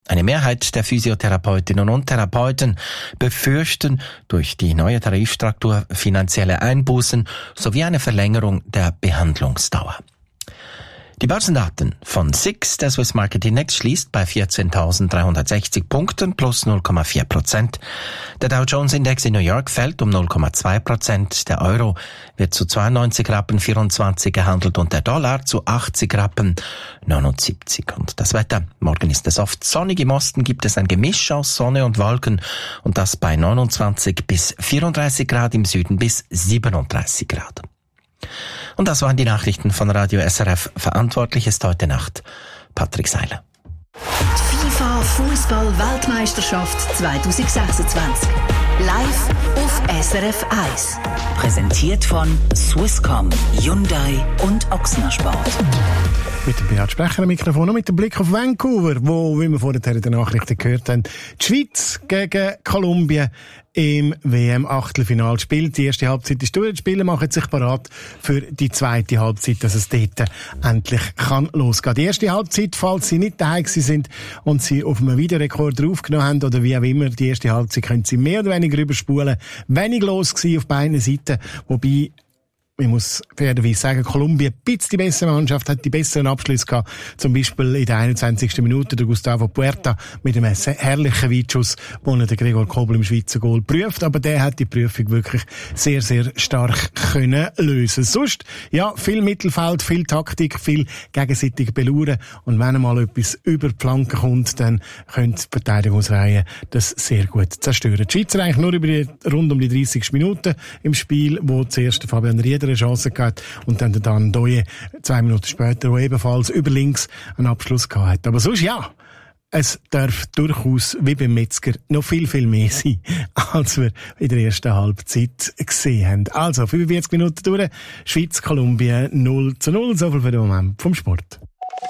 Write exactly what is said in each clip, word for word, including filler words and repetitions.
Eine Mehrheit der Physiotherapeutinnen und Therapeuten befürchten durch die neue Tarifstruktur finanzielle Einbußen sowie eine Verlängerung der Behandlungsdauer. Die Börsendaten von S I X, der Swiss Market Index, schließt bei vierzehntausenddreihundertsechzig Punkten plus null Komma vier Prozent. Der Dow Jones Index in New York fällt um null Komma zwei Prozent. Der Euro wird zu zweiundneunzig Rappen vierundzwanzig gehandelt und der Dollar zu achtzig Rappen neunundsiebzig. Und das Wetter. Morgen ist es oft sonnig. Im Osten gibt es ein Gemisch aus Sonne und Wolken und das bei neunundzwanzig bis vierunddreißig Grad, im Süden bis siebenunddreißig Grad. Und das waren die Nachrichten von Radio S R F. Verantwortlich ist heute Nacht Patrick Seiler. Die FIFA Fußball-Weltmeisterschaft zwanzig sechsundzwanzig. Live auf S R F eins. Präsentiert von Swisscom, Hyundai und Ochsner Sport. Mit dem Beat Sprecher am Mikrofon und mit dem Blick auf Vancouver, wo, wie wir vorhin in den Nachrichten gehört haben, die Schweiz gegen Kolumbien im W M-Achtelfinal spielt. Die erste Halbzeit ist durch. Die Spieler machen sich bereit für die zweite Halbzeit, dass es dort endlich kann losgehen. Die erste Halbzeit, falls Sie nicht daheim sind und Sie auf einem Videorekorder aufgenommen haben oder wie auch immer, die erste Halbzeit können Sie mehr oder weniger überspulen. Wenig los gewesen auf beiden Seiten, wobei ich muss fairerweise sagen, Kolumbien ein bisschen die bessere Mannschaft, hat die besseren Abschlüsse gehabt. Zum Beispiel in der einundzwanzigsten Minute der Gustavo Puerta mit einem herrlichen Weitschuss, wo er den Gregor Kobel im Schweizer Goal prüft. Aber der hat die Prüfung wirklich sehr, sehr stark können lösen. Sonst, ja, viel Mittelfeld, viel Taktik, viel gegenseitig belauern. Und wenn einmal etwas über die Flanke kommt, dann können die Verteidigungsreihen das sehr gut zerstören. Die Schweizer eigentlich nur über die, rund um die dreißig Minuten im Spiel, wo zuerst Fabian Rieder eine Chance gehabt und dann der Dan Doye zwei Minuten später, wo ebenfalls über links einen Abschluss gehabt hat. Aber sonst ja, es darf durchaus, wie beim Metzger, noch viel, viel mehr sein, als wir in der ersten Halbzeit gesehen haben. Also, fünfundvierzig Minuten durch, Schweiz, Kolumbien null zu null, so viel für den Moment vom Sport.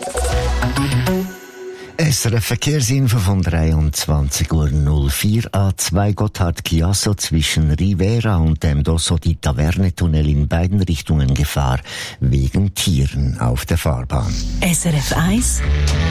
S R F Verkehrsinfo von dreiundzwanzig Uhr null vier A zwei Gotthard Chiasso zwischen Rivera und dem Dosso di Taverne-Tunnel in beiden Richtungen Gefahr wegen Tieren auf der Fahrbahn. S R F eins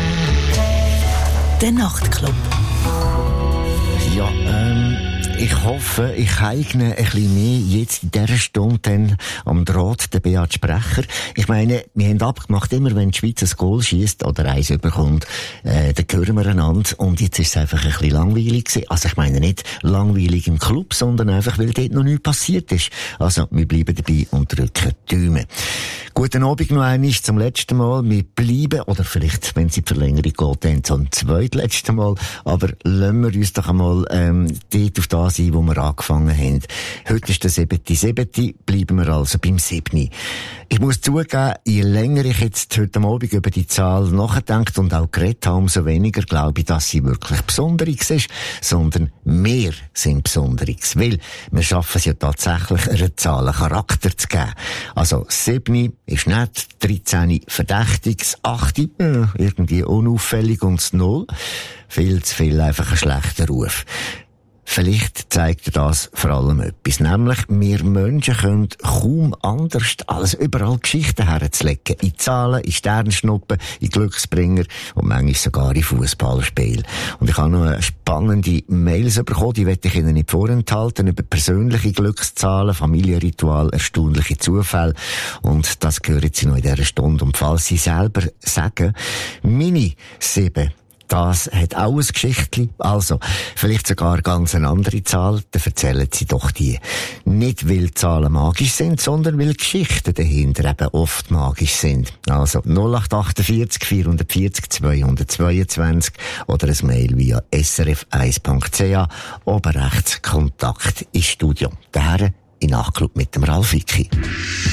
Der Nachtclub. Ja, ähm, ich hoffe, ich eigne ein bisschen mehr jetzt in dieser Stunde dann am Draht der Beat Sprecher. Ich meine, wir haben abgemacht, immer wenn die Schweiz ein Goal schiesst oder eins überkommt, äh, dann hören wir einander. Und jetzt ist es einfach ein bisschen langweilig gewesen. Also ich meine nicht langweilig im Club, sondern einfach, weil dort noch nichts passiert ist. Also wir bleiben dabei und drücken die Daumen. Guten Abend noch einmal zum letzten Mal. Wir bleiben, oder vielleicht, wenn sie die Verlängerung geht, dann zum zweitletzten Mal. Aber lassen wir uns doch einmal ähm, dort auf das sein, wo wir angefangen haben. Heute ist der siebte siebte Bleiben wir also beim siebten Ich muss zugeben, je länger ich jetzt heute Abend über die Zahl nachgedacht und auch geredet habe, umso weniger glaube ich, dass sie wirklich Besonderes ist, sondern wir sind Besonderes. Weil wir schaffen es ja tatsächlich, einer Zahl einen Charakter zu geben. Also sieben ist nett, dreizehn verdächtig, das acht äh, irgendwie unauffällig und das null viel zu viel einfach ein schlechter Ruf. Vielleicht zeigt das vor allem etwas. Nämlich, wir Menschen können kaum anders als überall Geschichten herzulegen. In Zahlen, in Sternschnuppen, in Glücksbringer und manchmal sogar in Fußballspielen. Und ich habe noch eine spannende Mails bekommen, die werde ich Ihnen nicht vorenthalten, über persönliche Glückszahlen, Familienritual, erstaunliche Zufälle. Und das hören Sie noch in dieser Stunde. Und falls Sie selber sagen, meine sieben, das hat auch ein Geschichtli. Also, vielleicht sogar ganz eine andere Zahl, dann erzählen Sie doch die. Nicht, weil Zahlen magisch sind, sondern weil Geschichten dahinter eben oft magisch sind. Also, null acht achtundvierzig vierhundertvierzig zweihundertzweiundzwanzig oder ein Mail via s r f eins punkt c h, oben rechts Kontakt ins Studio. Der Herr in Nachclub mit dem Ralf Wicki.